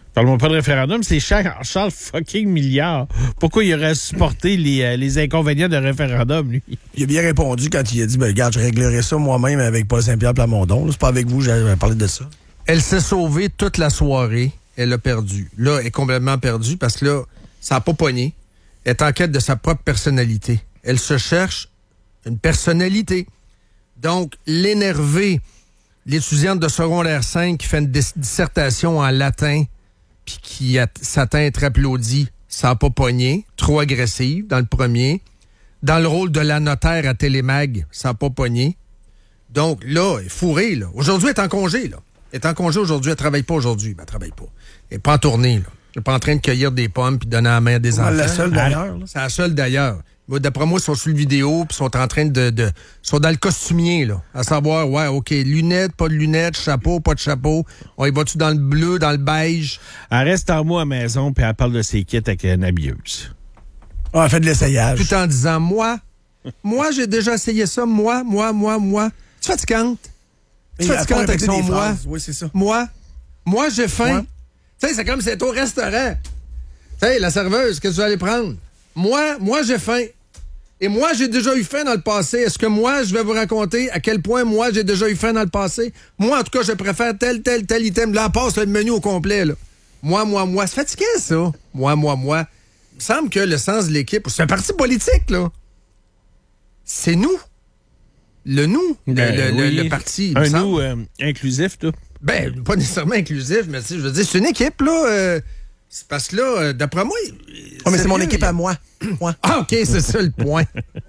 Parle-moi pas de référendum, c'est Charles fucking Milliard. Pourquoi il aurait supporté les inconvénients d'un référendum, lui? Il a bien répondu quand il a dit, regarde, je réglerai ça moi-même avec Paul Saint-Pierre Plamondon. Là, c'est pas avec vous, j'avais parlé de ça. Elle s'est sauvée toute la soirée. Elle a perdu. Là, elle est complètement perdue parce que là, ça n'a pas pogné. Elle est en quête de sa propre personnalité. Elle se cherche une personnalité. Donc, l'énervée, l'étudiante de secondaire 5 qui fait une dissertation en latin puis qui s'attend à être applaudie, ça n'a pas pogné. Trop agressive dans le premier. Dans le rôle de la notaire à Télémag, ça n'a pas pogné. Donc, là, elle est fourrée, là. Aujourd'hui, elle est en congé, là. Elle est en congé aujourd'hui, elle travaille pas aujourd'hui. Ben, elle travaille pas. Elle n'est pas en tournée, là. Elle n'est pas en train de cueillir des pommes puis donner la main à des enfants. La seule d'ailleurs. C'est la seule d'ailleurs. D'après moi, ils sont sur le vidéo puis sont en train de sont dans le costumier, là. À savoir, ouais, OK, lunettes, pas de lunettes, chapeau, pas de chapeau. On y va-tu dans le bleu, dans le beige? Elle reste en moi à la maison puis elle parle de ses kits avec une habilleuse. Ah, elle fait de l'essayage. Tout en disant, moi, j'ai déjà essayé ça, moi. Tu es fatigante? Tu es fatigante avec son moi? Oui, c'est ça. Moi, j'ai faim. Tu sais, c'est comme si c'est au restaurant. Tu sais, la serveuse, qu'est-ce que tu vas aller prendre? Moi, j'ai faim. Et moi, j'ai déjà eu faim dans le passé. Est-ce que moi, je vais vous raconter à quel point moi, j'ai déjà eu faim dans le passé? Moi, en tout cas, je préfère tel item. Là, passe le menu au complet, là. Moi. C'est fatigant, ça. Moi. Il me semble que le sens de l'équipe, c'est un parti politique, là. C'est nous. Le nous, le parti. Un nous inclusif, tout. Ben, pas nécessairement inclusif, mais je veux dire, c'est une équipe, là. C'est parce que là, d'après moi... mais c'est mon équipe à moi. Ah, OK, c'est ça le point.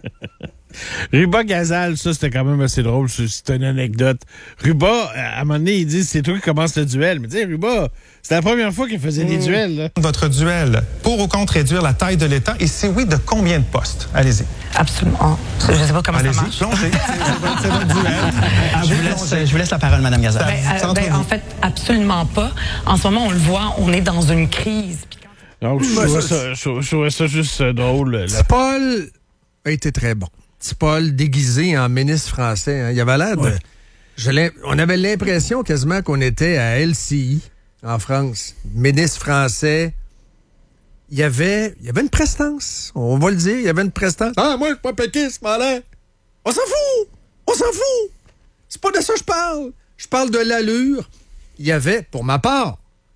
Ruba Gazal, ça, c'était quand même assez drôle. C'est une anecdote. Ruba, à un moment donné, il dit c'est toi qui commence le duel. Mais tu sais, Ruba, c'était la première fois qu'il faisait des duels. Là. Votre duel, pour ou contre réduire la taille de l'État, et si oui, de combien de postes? Allez-y. Absolument. Je ne sais pas comment ça marche. Plongez. C'est votre duel. Je vous laisse la parole, Mme Gazal. En fait, absolument pas. En ce moment, on le voit, on est dans une crise. Donc, je trouvais ça juste drôle. Paul a été très bon. Paul déguisé en ministre français. Hein. Il avait l'air de... On avait l'impression quasiment qu'on était à LCI, en France. Ministre français. Il y avait une prestance. On va le dire, il y avait une prestance. Ah, moi, je suis pas péquiste, malin. On s'en fout. C'est pas de ça que je parle. Je parle de l'allure. Il y avait, pour ma part,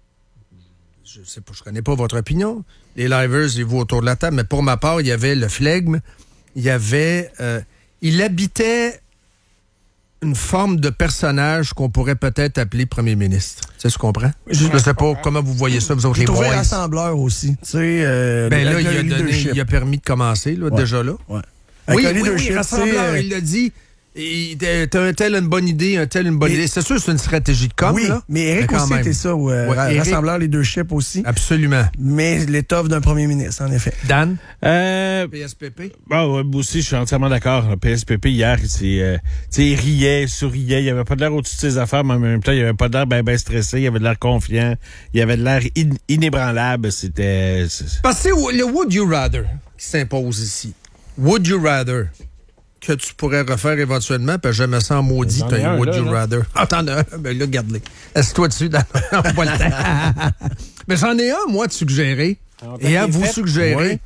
je sais pas, je connais pas votre opinion. Les livers, ils vont autour de la table, mais pour ma part, il y avait le flegme. Il y avait... il habitait une forme de personnage qu'on pourrait peut-être appeler premier ministre. Tu sais ce qu'on comprend? Je ne sais pas comment vous voyez ça, vous autres les boys. Il rassembleur aussi. Tu sais, là, il a permis de commencer, là, déjà là. Ouais. Oui, rassembleur, il l'a dit. T'as un tel une bonne idée, un tel une bonne idée. C'est sûr, c'est une stratégie de com', oui, là. Mais Éric aussi était ça, rassembleur leadership aussi. Absolument. Mais l'étoffe d'un premier ministre, en effet. Dan? PSPP? Moi aussi, je suis entièrement d'accord. Le PSPP, hier, il riait, souriait. Il avait pas de l'air au-dessus de ses affaires, mais en même temps, il avait pas de l'air ben stressé. Il avait de l'air confiant. Il avait de l'air inébranlable. C'était... Parce que c'est le Would You Rather qui s'impose ici. Would You Rather que tu pourrais refaire éventuellement, parce que je me sens maudit, t'as un Would You Rather. Ah, t'en as un? Ben là, garde-les. Assieds-toi dessus, on n'a pas le temps. Mais j'en ai un, moi, de suggérer. Et à vous suggérer,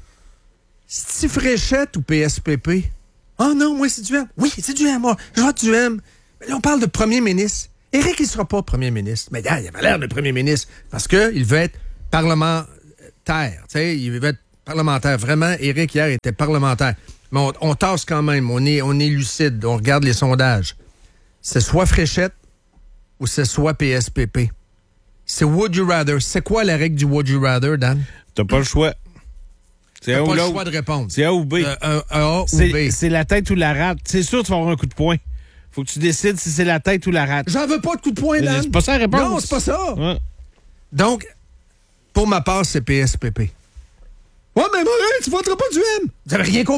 Steve Fréchette ou PSPP? Ah non, moi, c'est du M. Oui, c'est du M, moi. Je vois du M. Mais là, on parle de premier ministre. Éric, il ne sera pas premier ministre. Mais il avait l'air de premier ministre parce qu'il veut être parlementaire. Tu sais, il veut être parlementaire. Vraiment, Éric, hier, était parlementaire. Mais on tasse quand même. On est lucide. On regarde les sondages. C'est soit Fréchette ou c'est soit PSPP. C'est Would You Rather. C'est quoi la règle du Would You Rather, Dan? T'as pas le choix. T'as pas le choix de répondre. C'est A ou B. A ou B. C'est la tête ou la rate. C'est sûr que tu vas avoir un coup de poing. Faut que tu décides si c'est la tête ou la rate. J'en veux pas de coup de poing, Dan. C'est pas ça la réponse. Non, c'est pas ça. Ouais. Donc, pour ma part, c'est PSPP. Ouais, mais Morin, tu voteras pas du M. Vous avez rien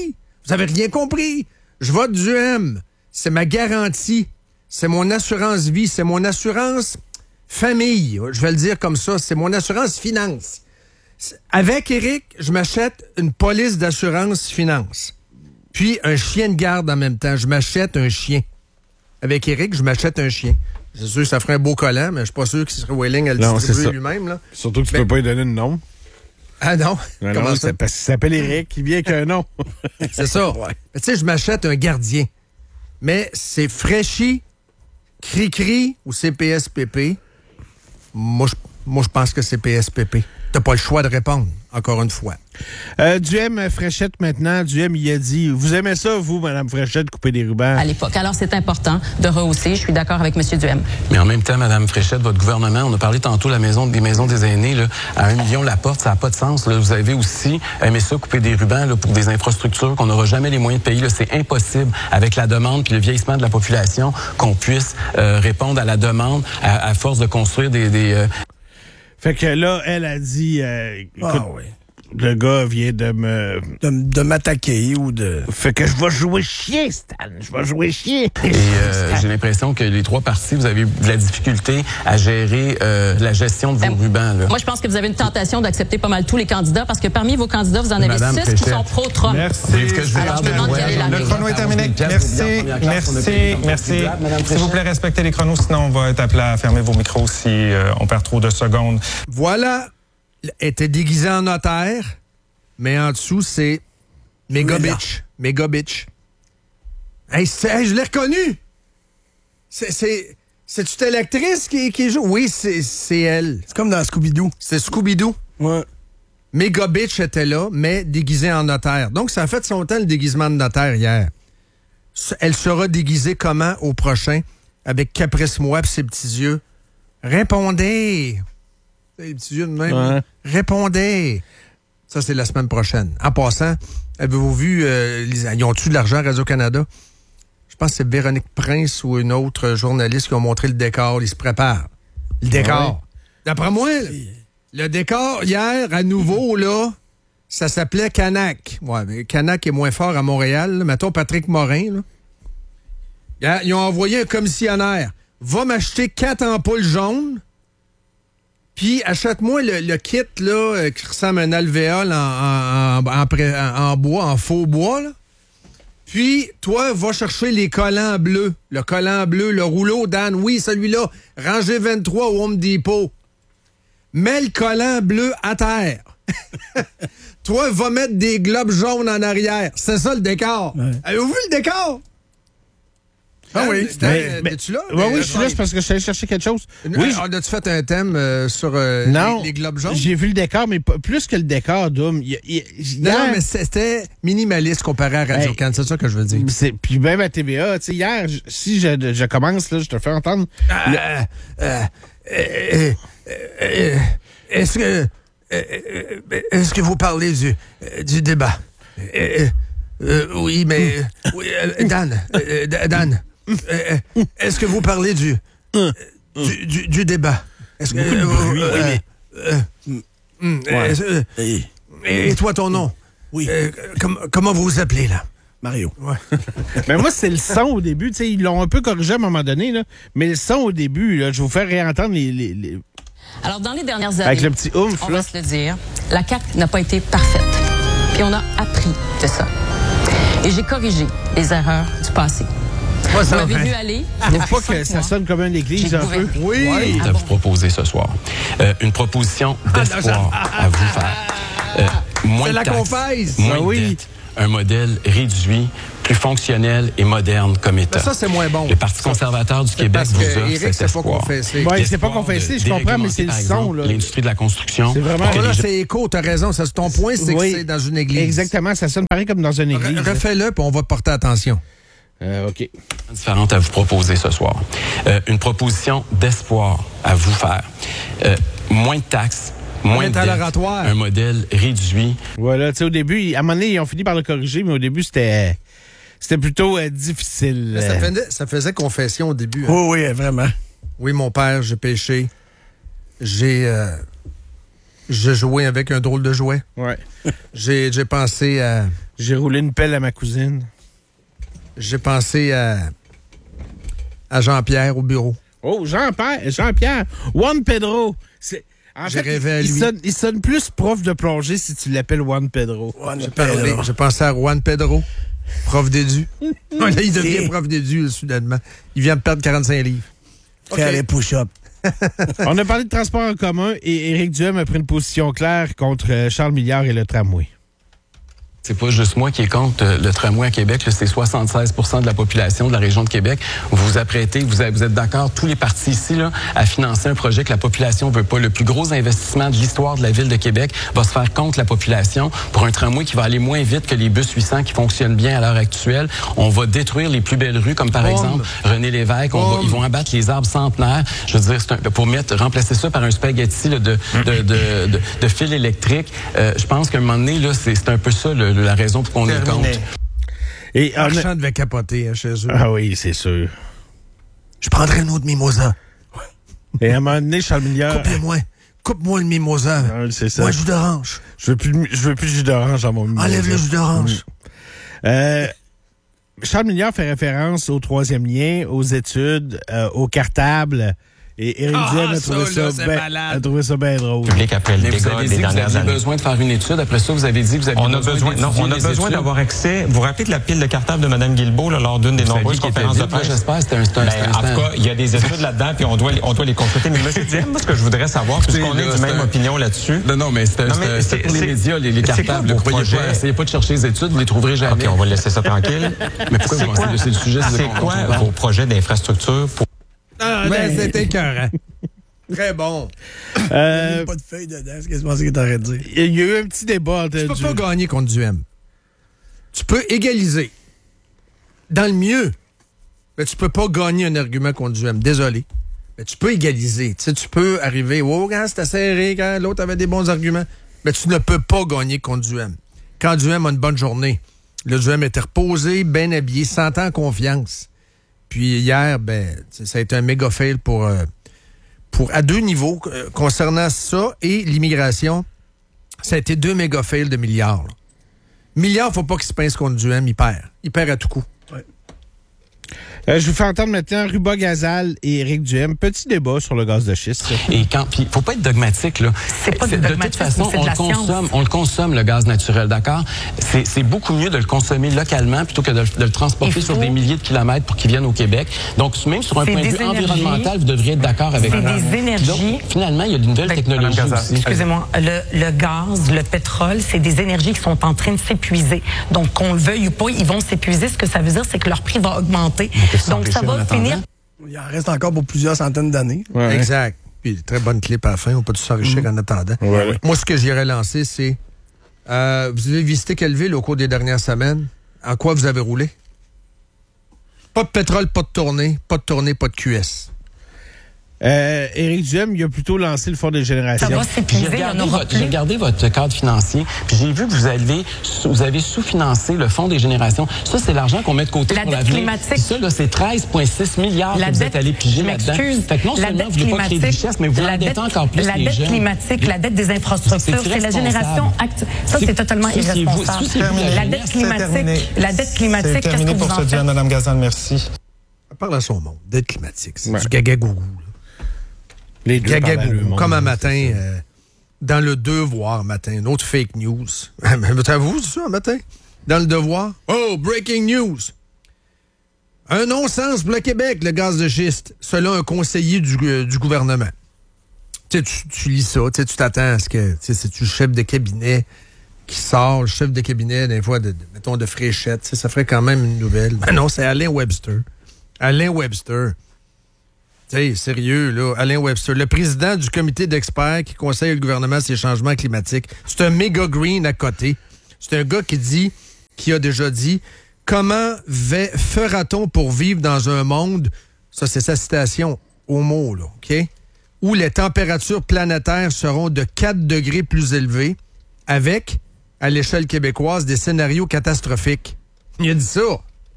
compris. Je vote du M. C'est ma garantie. C'est mon assurance vie. C'est mon assurance famille. Je vais le dire comme ça. C'est mon assurance finance. Avec Éric, je m'achète une police d'assurance finance. Puis un chien de garde en même temps. Je m'achète un chien. Avec Éric, je m'achète un chien. C'est sûr que ça ferait un beau collant, mais je suis pas sûr que ce serait Welling à le distribuer lui-même. Là. Surtout que tu peux pas lui donner de nom. Ah non? Comment ça? Parce qu'il s'appelle Eric, il vient avec un nom. C'est ça. Ouais. Tu sais, je m'achète un gardien. Mais c'est Fraîchi, Cri-Cri ou CPSPP. Moi, je pense que c'est PSPP. T'as pas le choix de répondre, encore une fois. Duhem Fréchette maintenant. Duhem, il a dit, vous aimez ça, vous, Mme Fréchette, couper des rubans? À l'époque. Alors, c'est important de rehausser. Je suis d'accord avec M. Duhem. Mais en même temps, Mme Fréchette, votre gouvernement, on a parlé tantôt des maisons des aînés, là, à 1 million la porte, ça n'a pas de sens. Là. Vous avez aussi aimé ça, couper des rubans là, pour des infrastructures qu'on n'aura jamais les moyens de payer. Là. C'est impossible, avec la demande puis le vieillissement de la population, qu'on puisse répondre à la demande à force de construire des Fait que là, elle a dit, écoute, le gars vient de m'attaquer ou de... Fait que je vais jouer chien, Stan. Je vais jouer chien. Et j'ai l'impression que les trois partis, vous avez de la difficulté à gérer la gestion de vos rubans. Là. Moi, je pense que vous avez une tentation d'accepter pas mal tous les candidats parce que parmi vos candidats, vous en avez 6 qui sont pro-Trump. Merci. Alors, je me demande quelle est la Le chrono est terminé. Merci. S'il vous plaît, respectez les chronos, sinon on va être appelé à fermer vos micros si on perd trop de secondes. Voilà. Elle était déguisée en notaire, mais en dessous, c'est Megabitch. Megabitch. Hey, je l'ai reconnu! C'est-tu telle actrice qui joue? Oui, c'est elle. C'est comme dans Scooby-Doo. C'est Scooby-Doo. Ouais. Megabitch était là, mais déguisée en notaire. Donc, ça a fait son temps, le déguisement de notaire, hier. Elle sera déguisée comment au prochain? Avec Caprice-moi pis ses petits yeux. Répondez! Les petits yeux de même. Ouais. Répondez! Ça, c'est la semaine prochaine. En passant, avez-vous vu, ils ont-tu de l'argent à Radio-Canada? Je pense que c'est Véronique Prince ou une autre journaliste qui ont montré le décor. Ils se préparent. Le décor. Ouais. D'après moi, le décor, hier, à nouveau, là, ça s'appelait Canac. Ouais, mais Canac est moins fort à Montréal. Là. Mettons Patrick Morin. Là. Ils ont envoyé un commissionnaire. Va m'acheter 4 ampoules jaunes. Puis, achète-moi le kit là, qui ressemble à un alvéole en bois, en faux bois. Là. Puis, toi, va chercher les collants bleus. Le collant bleu, le rouleau, Dan, oui, celui-là. Rangée 23 au Home Depot. Mets le collant bleu à terre. Toi, va mettre des globes jaunes en arrière. C'est ça le décor. Ouais. Avez-vous vu le décor? Ah oui. Es-tu là? Oui, je suis là, c'est parce que je suis allé chercher quelque chose. Oui. As-tu fait un thème sur les globes jaunes? J'ai vu le décor, mais plus que le décor, Doom. Non, mais c'était minimaliste comparé à Radio-Can, c'est ça que je veux dire. Puis même à TVA, tu sais, hier, si je commence, là, je te fais entendre. Est-ce que vous parlez du débat? Oui, mais... Dan, est-ce que vous parlez du débat? Est-ce que... Et toi, ton nom? Oui. Comment vous vous appelez, là? Mario. Ouais. Mais moi, c'est le son au début. Tu sais, ils l'ont un peu corrigé à un moment donné, là. Mais le son au début, là, je vais vous faire réentendre les... Alors, dans les dernières années, avec le petit oomph, on va se le dire, la CAQ n'a pas été parfaite. Puis on a appris de ça. Et j'ai corrigé les erreurs du passé. Vous m'avez vu aller. Je trouve pas que ça sonne comme une église un peu. Oui. À vous proposer ce soir. Une proposition d'espoir à vous faire. Moins de taxes, moins de dettes, un modèle réduit, plus fonctionnel et moderne comme État. Mais ça, c'est moins bon. Le Parti conservateur du Québec vous offre cet espoir. Oui, c'est pas confessé, je comprends, mais c'est le son. L'industrie de la construction. C'est vraiment... là, c'est écho, t'as raison. Ça, ton point, c'est que c'est dans une église. Exactement, ça sonne pareil comme dans une église. Refais-le, puis on va te porter attention. OK. Différente à vous proposer ce soir. Une proposition d'espoir à vous faire. Moins de taxes, moins de dettes, un modèle réduit. Voilà, tu sais, au début, à un moment donné, ils ont fini par le corriger, mais au début, c'était plutôt difficile. Ça faisait confession au début. Hein? Oui, vraiment. Oui, mon père, j'ai péché. J'ai joué avec un drôle de jouet. Ouais. J'ai pensé à... J'ai roulé une pelle à ma cousine. J'ai pensé à Jean-Pierre au bureau. Oh, Jean-Pierre. Juan Pedro. J'ai rêvé à lui. Il sonne plus prof de plongée si tu l'appelles Juan Pedro. J'ai pensé à Juan Pedro, prof d'édu. Là, il devient prof d'édu, soudainement. Il vient de perdre 45 livres. Faire les push-ups. On a parlé de transport en commun et Éric Duhem a pris une position claire contre Charles Milliard et le tramway. C'est pas juste moi qui est contre le tramway à Québec. Là, c'est 76 % de la population de la région de Québec. Vous vous apprêtez, vous êtes d'accord, tous les partis ici, là, à financer un projet que la population veut pas. Le plus gros investissement de l'histoire de la ville de Québec va se faire contre la population pour un tramway qui va aller moins vite que les bus 800 qui fonctionnent bien à l'heure actuelle. On va détruire les plus belles rues, comme par exemple René Lévesque. Ils vont abattre les arbres centenaires. Je veux dire, pour remplacer ça par un spaghetti là, de fil électrique. Je pense qu'à un moment donné, là, c'est un peu ça la raison pour qu'on est contre. Et Marchand devait capoter chez eux. Ah oui, c'est sûr. Je prendrais un autre mimosa. Et à un moment donné, Charles Milliard... Coupe-moi le mimosa. Ah, c'est ça. Moi, jus d'orange. Je veux plus de jus d'orange dans mon mimosa. Enlève le jus d'orange. Charles Milliard fait référence au troisième lien, aux études, au cartable. Et Éric Duhem a trouvé ça bien drôle. Public après le dégât des dernières années. Besoin de faire une étude. Après ça, vous avez dit que vous aviez on a besoin d'avoir accès. Vous vous rappelez de la pile de cartable de Mme Guilbeault lors d'une des nombreuses conférences de presse? J'espère. C'était en tout cas, il y a des études là-dedans, puis on doit les consulter. Mais M. Duhem, moi, ce que je voudrais savoir, puisqu'on est du même opinion là-dessus. Non, mais c'est pour les médias, les cartables. Essayez pas de chercher les études, vous les trouverez jamais. OK, on va laisser ça tranquille. Mais pourquoi vous pensez que c'est le sujet? C'est quoi vos projets d'infrastructure pour... C'était écœurant. Très bon. Il n'y a pas de feuille dedans, c'est ce que je pensais que tu aurais dit. Il y a eu un petit débat. Tu peux pas gagner contre Duhem. Tu peux égaliser. Dans le mieux, mais tu peux pas gagner un argument contre Duhem. Désolé. Mais tu peux égaliser. Tu sais, tu peux arriver, quand c'était serré, quand l'autre avait des bons arguments. Mais tu ne peux pas gagner contre Duhem. Quand Duhem a une bonne journée, le Duhem était reposé, bien habillé, sentant confiance. Puis hier, ça a été un méga fail pour à deux niveaux. Concernant ça et l'immigration, ça a été 2 méga fails de Milliard. Là. Milliard, faut pas qu'il se pince contre Duhem, il perd. Il perd à tout coup. Ouais. Je vous fais entendre maintenant Ruba Gazal et Éric Duhem. Petit débat sur le gaz de schiste. Et puis faut pas être dogmatique, là. C'est pas de toute façon, on le consomme, le gaz naturel, d'accord? C'est beaucoup mieux de le consommer localement plutôt que de le transporter sur des milliers de kilomètres pour qu'il vienne au Québec. Donc, même sur un point de vue environnemental, vous devriez être d'accord avec ça. C'est des énergies. Donc, finalement, il y a de nouvelles technologies aussi. Excusez-moi. Le gaz, le pétrole, c'est des énergies qui sont en train de s'épuiser. Donc, qu'on le veuille ou pas, ils vont s'épuiser. Ce que ça veut dire, c'est que leur prix va augmenter. Donc, ça va finir. Il en reste encore pour plusieurs centaines d'années. Ouais. Exact. Puis, très bonne clip à la fin. On peut tout s'enrichir en attendant. Ouais. Moi, ce que j'irais lancer, c'est... vous avez visité quelle ville au cours des dernières semaines? En quoi vous avez roulé? Pas de pétrole, pas de tournée, pas de QS. Éric Duhem, il a plutôt lancé le fonds des générations. Ça va s'épuiser, j'ai regardé votre cadre financier, puis j'ai vu que vous avez sous-financé le fonds des générations. Ça, c'est l'argent qu'on met de côté pour l'avenir. Ça, là, c'est 13,6 milliards que vous êtes allé piger là-dedans. Fait que non seulement vous ne voulez pas créer de richesse, mais vous endettez encore plus les jeunes. La dette climatique, la dette des infrastructures, c'est la génération actuelle. Ça, c'est totalement irresponsable. La dette climatique, c'est terminé pour ce dire, Mme Gazal, merci. Elle parle à son monde. Dette climatique, c'est du gaga-gourou. Les deux comme un matin, dans le Devoir, matin, une autre fake news. T'avoues, c'est ça, un matin? Dans le Devoir. Oh, breaking news! Un non-sens pour le Québec, le gaz de schiste, selon un conseiller du gouvernement. Tu lis ça, tu t'attends à ce que c'est le chef de cabinet qui sort, le chef de cabinet, des fois, mettons, de Fréchette. Ça ferait quand même une nouvelle. Ben non, c'est Alain Webster. Alain Webster. Tu sais, sérieux, là, Alain Webster, le président du comité d'experts qui conseille le gouvernement sur les changements climatiques. C'est un méga green à côté. C'est un gars qui a déjà dit « Comment fera-t-on pour vivre dans un monde, ça c'est sa citation, au mot, là, OK? Où les températures planétaires seront de 4 degrés plus élevées avec, à l'échelle québécoise, des scénarios catastrophiques. » Il a dit ça.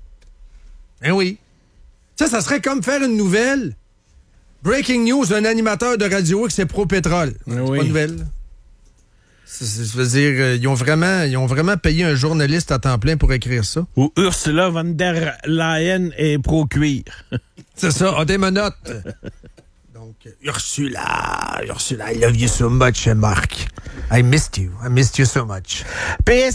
Ben oui. Ça serait comme faire une nouvelle... Breaking news, un animateur de Radio X, c'est pro-pétrole. C'est pas une nouvelle. Je veux dire, ils ont vraiment payé un journaliste à temps plein pour écrire ça. Ou Ursula von der Leyen est pro-cuir. C'est ça, on démonote. Donc, Ursula, I love you so much, Marc. I missed you so much. PS